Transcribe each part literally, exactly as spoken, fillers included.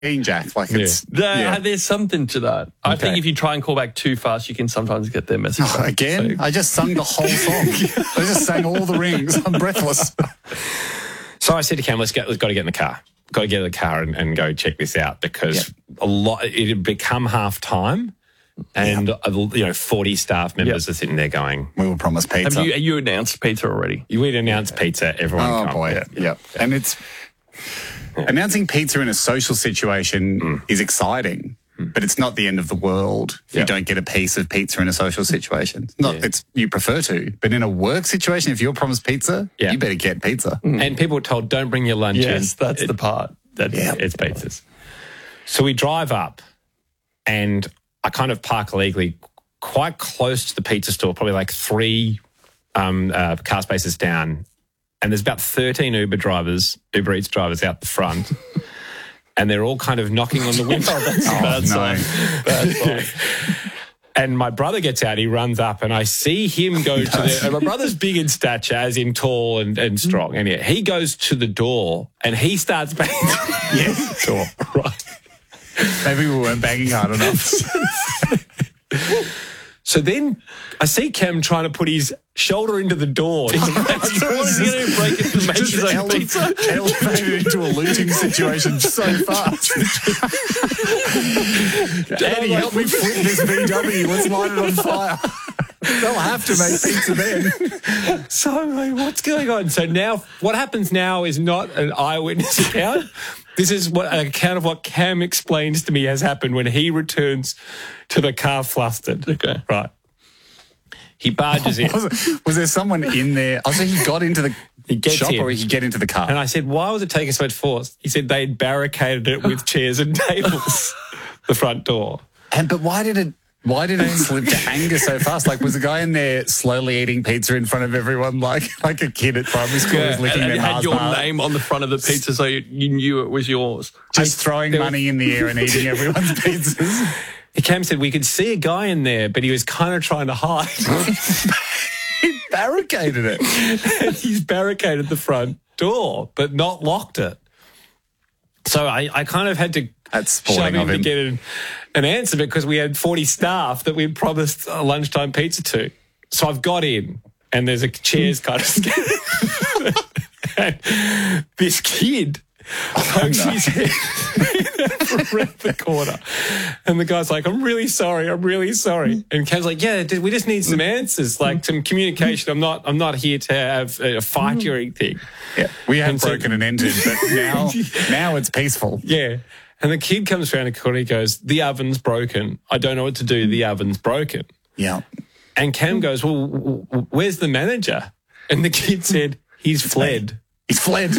Jack. Like it's yeah. yeah. There's something to that. Okay. I think if you try and call back too fast, you can sometimes get their message. Oh, again, so. I just sung the whole song. I just sang all the rings. I'm breathless. So I said to Cam, let's get, let's got to get in the car. Got to get in the car and, and go check this out because yep. a lot. It had become half time, and yep. you know, forty staff members yep. are sitting there going, "We will promise pizza." Have you, you announced pizza already? We'd announced pizza. Everyone, oh come. boy, yeah, yeah, yep. and it's yeah. announcing pizza in a social situation mm. is exciting. But it's not the end of the world if yep. you don't get a piece of pizza in a social situation. It's not, yeah. it's you prefer to, but in a work situation, if you're promised pizza, yeah. you better get pizza. Mm. And people were told, don't bring your lunch in. Yes, that's it, the part. That yeah. It's pizzas. So we drive up and I kind of park illegally quite close to the pizza store, probably like three um, uh, car spaces down. And there's about thirteen Uber drivers, Uber Eats drivers out the front. And they're all kind of knocking on the window. That's oh, bad no. sign. Bad sign. And my brother gets out, he runs up, and I see him go to the... And my brother's big in stature, as in tall and, and strong. And yeah, he goes to the door, and he starts banging the door. Right. Maybe we weren't banging hard enough. So then I see Cam trying to put his shoulder into the door. He's like, what is he going to break it to make his own ele- pizza? Elevated into a looting situation so fast. Daddy, help me flip this V W. Let's light it on fire. They'll have to make pizza then. So like, what's going on? So now what happens now is not an eyewitness account. This is what an account of what Cam explains to me has happened when he returns to the car flustered. Okay. Right. He barges in. Was, it, was there someone in there? Oh, so he got into the he gets shop in. or he could get into the car? And I said, why was it taking so much force? He said they'd barricaded it with chairs and tables, the front door. And but why did it why did it slip to anger so fast? Like, was the guy in there slowly eating pizza in front of everyone like like a kid at primary school yeah, who's licking and, their and had Mars your bar? name on the front of the pizza so you, you knew it was yours. Just I, throwing money was... in the air and eating everyone's pizzas. He came and said, we could see a guy in there, but he was kind of trying to hide. He barricaded it. And he's barricaded the front door, but not locked it. So I, I kind of had to That's shove him of him. to get an, an answer because we had forty staff that we'd promised a lunchtime pizza to. So I've got in, and there's a chairs kind of scattered. And this kid pokes oh, no. his head around the corner. And the guy's like, I'm really sorry, I'm really sorry. And Cam's like, yeah, we just need some answers, like some communication. I'm not I'm not here to have a fight or anything. Yeah, we have and broken so, and entered, but now, now it's peaceful. Yeah. And the kid comes around the corner, he goes, the oven's broken. I don't know what to do, the oven's broken. Yeah. And Cam goes, well, where's the manager? And the kid said, he's fled. He's fled.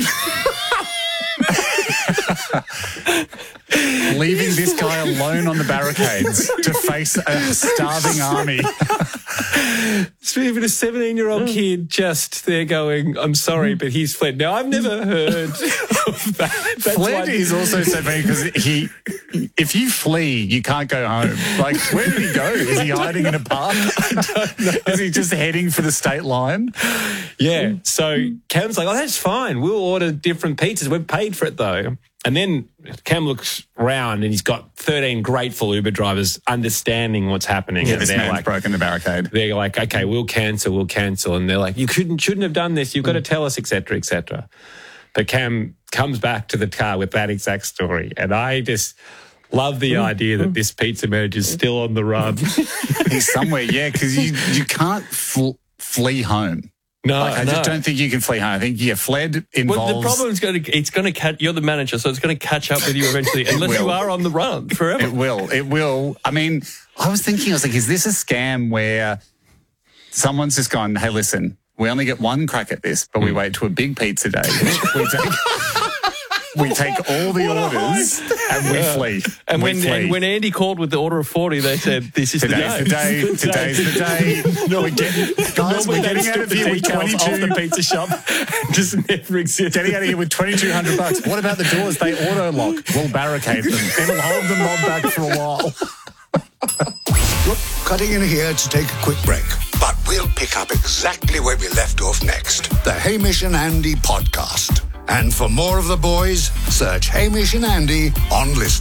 Leaving this guy alone on the barricades to face a starving army. So even a seventeen-year-old kid just there going, I'm sorry, but he's fled. Now, I've never heard of that. That's fled is also so funny because he, if you flee, you can't go home. Like, where did he go? Is he hiding in a park? I don't know. Is he just heading for the state line? Yeah. So Cam's like, oh, that's fine. We'll order different pizzas. We've paid for it, though. And then Cam looks round and he's got thirteen grateful Uber drivers understanding what's happening. Yeah, and this they're man's like, broken the barricade. They're like, okay, we'll cancel, we'll cancel. And they're like, you couldn't, shouldn't have done this. You've got to tell us, et cetera, et cetera. But Cam comes back to the car with that exact story. And I just love the idea that this pizza manager's still on the run. He's somewhere, yeah, because you, you can't fl- flee home. No, like, I no. just don't think you can flee home. I think, yeah, fled involves... Well, the problem is going to, it's going to catch, you're the manager, so it's going to catch up with you eventually, unless you are on the run forever. It will, it will. I mean, I was thinking, I was like, is this a scam where someone's just gone, hey, listen, we only get one crack at this, but we wait to a big pizza day. we take... We take all the orders and we yeah. flee. And we when, flee. and when Andy called with the order of forty, they said, this is today's the day. the day. Today's the day. No, we're getting, guys, we're getting out of here with twenty-two the pizza shop. Just never existed. Getting out of here with twenty-two hundred bucks. What about the doors? They auto lock. We'll barricade them. It'll hold the mob back for a while. Look, cutting in here to take a quick break. But we'll pick up exactly where we left off next. The Hamish and Andy podcast. And for more of the boys, search Hamish and Andy on Listen.